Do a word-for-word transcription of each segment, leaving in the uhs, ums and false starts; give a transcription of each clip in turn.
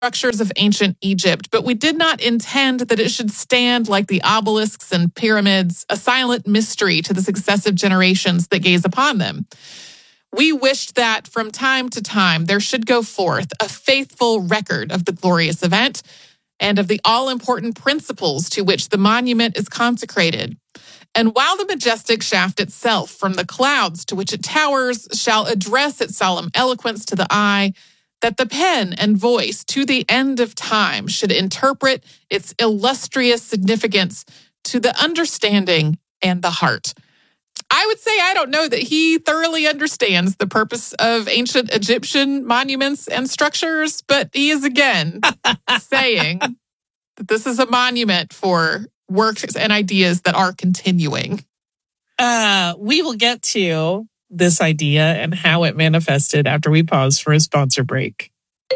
structures of ancient Egypt, but we did not intend that it should stand like the obelisks and pyramids, a silent mystery to the successive generations that gaze upon them. We wished that from time to time there should go forth a faithful record of the glorious event and of the all-important principles to which the monument is consecrated. And while the majestic shaft itself, from the clouds to which it towers, shall address its solemn eloquence to the eye, that the pen and voice to the end of time should interpret its illustrious significance to the understanding and the heart. I would say I don't know that he thoroughly understands the purpose of ancient Egyptian monuments and structures, but he is again saying that this is a monument for works and ideas that are continuing. Uh, we will get to this idea and how it manifested after we pause for a sponsor break.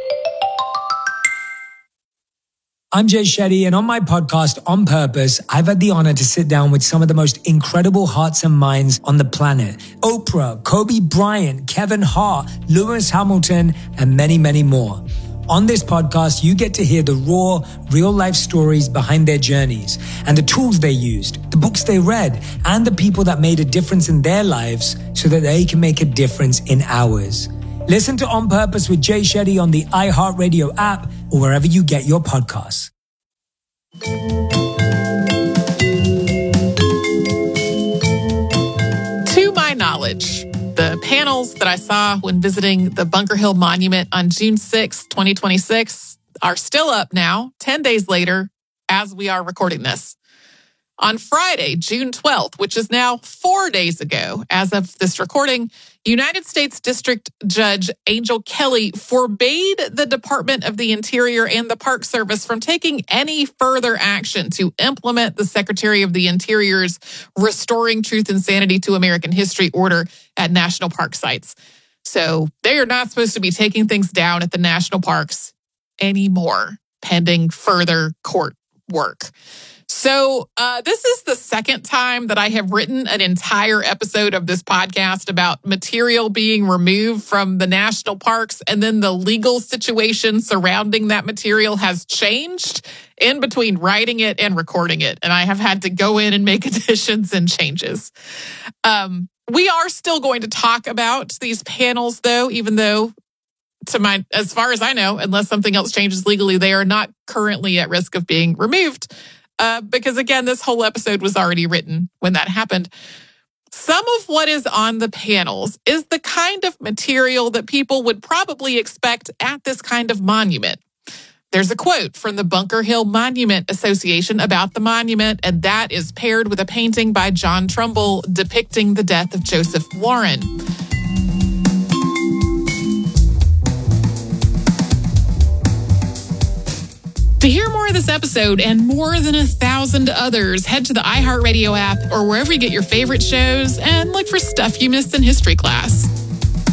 I'm Jay Shetty, and on my podcast, On Purpose, I've had the honor to sit down with some of the most incredible hearts and minds on the planet. Oprah, Kobe Bryant, Kevin Hart, Lewis Hamilton, and many, many more. On this podcast, you get to hear the raw, real-life stories behind their journeys and the tools they used, the books they read, and the people that made a difference in their lives so that they can make a difference in ours. Listen to On Purpose with Jay Shetty on the iHeartRadio app or wherever you get your podcasts. To my knowledge, the panels that I saw when visiting the Bunker Hill Monument on June sixth, twenty twenty-six are still up now, ten days later, as we are recording this. On Friday, June twelfth, which is now four days ago, as of this recording, United States District Judge Angel Kelly forbade the Department of the Interior and the Park Service from taking any further action to implement the Secretary of the Interior's Restoring Truth and Sanity to American History order at national park sites. So they are not supposed to be taking things down at the national parks anymore, pending further court work. So uh, this is the second time that I have written an entire episode of this podcast about material being removed from the national parks, and then the legal situation surrounding that material has changed in between writing it and recording it. And I have had to go in and make additions and changes. Um, we are still going to talk about these panels, though, even though, to my, as far as I know, unless something else changes legally, they are not currently at risk of being removed. Uh, because again, this whole episode was already written when that happened. Some of what is on the panels is the kind of material that people would probably expect at this kind of monument. There's a quote from the Bunker Hill Monument Association about the monument, and that is paired with a painting by John Trumbull depicting the death of Joseph Warren. To hear more of this episode and more than a thousand others, head to the iHeartRadio app or wherever you get your favorite shows and look for Stuff You Missed in History Class.